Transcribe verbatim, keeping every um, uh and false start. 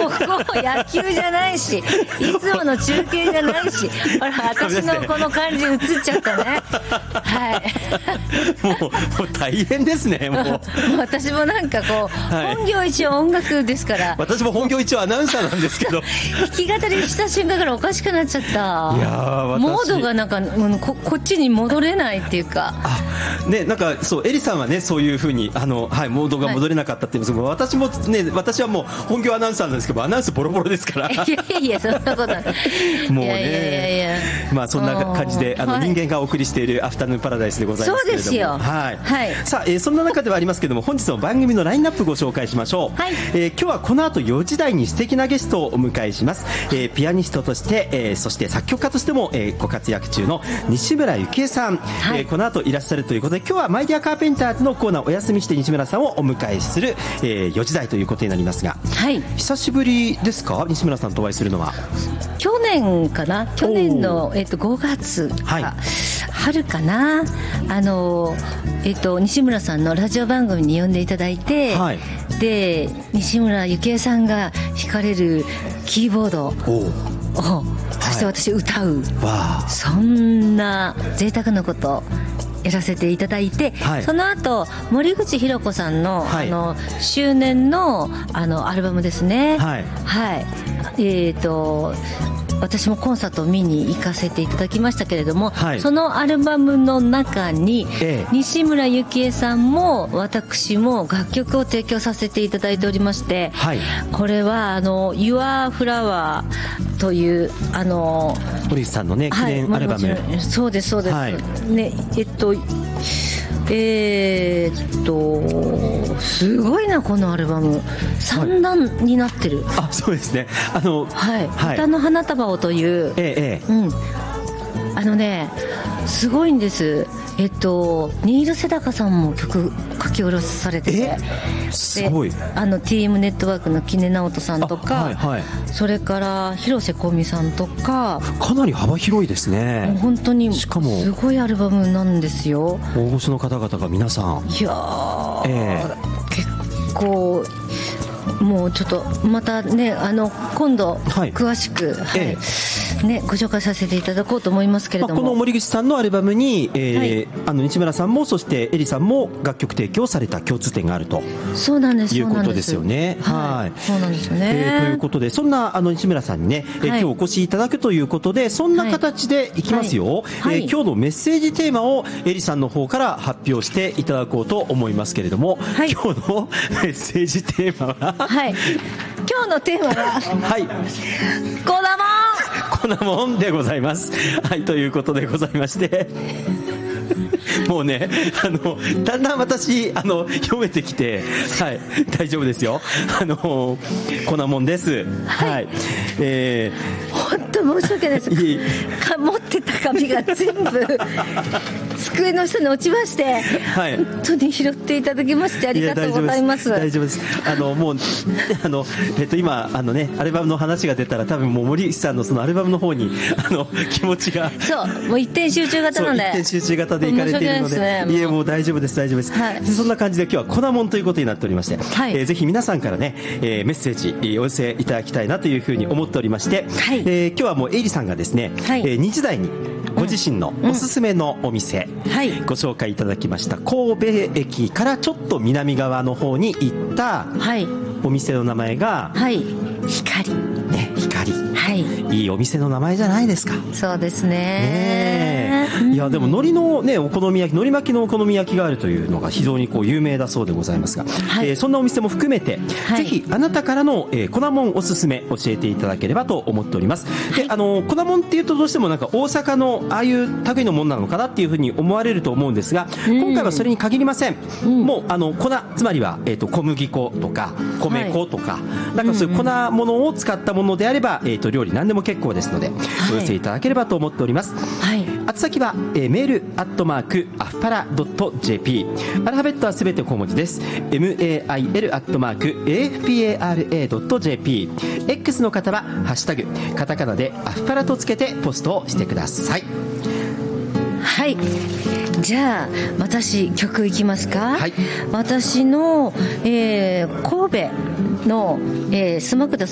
ここ野球じゃないし、いつもの中継じゃないし、ほら私のこの感じ映っちゃったね。はい。 もう、もう大変ですね。もう。もう私もなんかこう、はい、本業一応音楽ですから。 私も本業一応アナウンサーなんですけど。 弾き語りした瞬間からおかしくなっちゃった。いやー、 モードがなんかここっちに戻れないっていうか。 あ、ね、なんかそうエリさんはねそういう風にあのはいモードが戻れなかったって言うんですけど、はい、私もね私はもう本業アナウンサーなんですけどアナウンスボロボロですから。 いやいやいやそんなことない。 もうね。 いやいやいやまあそんな感じであの、はい、人間がお送りしているアフタヌーンパラダイスでございますけれども。 そうですよ。 はい。 はい。 さあ、えー、そんな中ではありますけども本日の番組のラインナップご紹介しましょう。はい。えー、今日はこの後よじ台に素敵なゲストをお迎えします。えー、ピアニストとして、えー、そして作曲家としても、えー、ご活躍中の西村由紀恵さん、はい、えー、この後いらっしゃるということで今日はマイディアカーペンターズのコーナーお休みして西村さんをお迎えする、えー、よじ台ということになりますが、はい、久しぶりですか西村さんとお会いするのは。 去年かな去年の、えー、とごがつか、はい、春かなあの、えー、と西村さんのラジオ番組に呼んでいただいて、はい、で西村由紀恵さんが弾かれるキーボードをそして私歌う、はい、そんな贅沢なことやらせていただいて、はい、その後森口博子さん の,、はい、あの周年 の, あのアルバムですね、はいはい、えーと私もコンサートを見に行かせていただきましたけれども、はい、そのアルバムの中に、ええ、西村由紀恵さんも私も楽曲を提供させていただいておりまして、はい、これはあの Your Flower というあの森口さんのね記念アルバム、はい、 そうですそうです、はい、ねえっとえー、っとすごいなこのアルバムさんだんになってる、 はい、あそうですねあの、 はいはい、歌の花束をという、ええうん、あのねすごいんです。えっと新納世さんも曲書き下ろしされてて、 すごいあの ティーエム ネットワークの木根直人さんとか、はいはい、それから広瀬香美さんとかかなり幅広いですね。 もう本当にしかもすごいアルバムなんですよ。 大御所の方々が皆さんいやー、えー、結構もうちょっとまたねあの今度詳しく、はいはいええね、ご紹介させていただこうと思いますけれども、 まあ、この森口さんのアルバムに、えーはい、あの西村さんもそしてエリさんも楽曲提供された共通点があるとそうなんですいうことですよね。 はい、そうなんですよね、 えー、ということでそんなあの西村さんにね、えーはい、今日お越しいただくということでそんな形でいきますよ、はいはいえー、今日のメッセージテーマをエリさんの方から発表していただこうと思いますけれども、はい、今日のメッセージテーマははい今日のテーマははい粉もん粉もんでございます。はいということでございましてもうねあのだんだん私あの読めてきてはい大丈夫ですよあの粉もんです。はい、はい、えー、本当申し訳ないですいいか持ってた紙が全部机の下に落ちまして、はい、本当に拾っていただきましてありがとうございます。 大丈夫です。あのもうあの、えっと、今あの、ね、アルバムの話が出たら多分もう森口さんのそのアルバムの方にあの気持ちがそうもう一点集中型なんで一点集中型でいかれているので、ね、いえもう大丈夫です大丈夫です、はい、そんな感じで今日は粉もんということになっておりまして、はいえー、ぜひ皆さんからね、えー、メッセージお寄せいただきたいなというふうに思っておりまして、はいえー、今日はもうエイリさんがですね、はいえー、にじ台にご自身のおすすめのお店、うんはい、ご紹介いただきました神戸駅からちょっと南側の方に行ったお店の名前が、 はい、光ね光、 はい、 いいお店の名前じゃないですか。 そうです ね, ね、 うん、いやでも海苔の、ね、お好み焼き海苔巻きのお好み焼きがあるというのが非常にこう有名だそうでございますが、はいえー、そんなお店も含めて、はい、ぜひあなたからの、えー、粉もんおすすめ教えていただければと思っております、はい、であの粉もんっていうとどうしてもなんか大阪のああいう類のもんなのかなっていうふうに思われると思うんですが、うん、今回はそれに限りません、うん、もうあの粉つまりは、えー、と小麦粉とか米粉とか、はい、なんかそういう粉ものを使ったものであれば、えー、と料理何でも結構ですので、はい、お寄せいただければと思っております、はい、宛先は、えー、メールアットマークアフパラドット ジェーピー アルファベットはすべて小文字です。 メールアットマーク エーエフピーエーアールエードット ジェーピー X の方はハッシュタグカタカナでアフパラとつけてポストをしてください。 はいじゃあ私曲いきますか、はい、私の、えー、神戸の、えー、スマクダ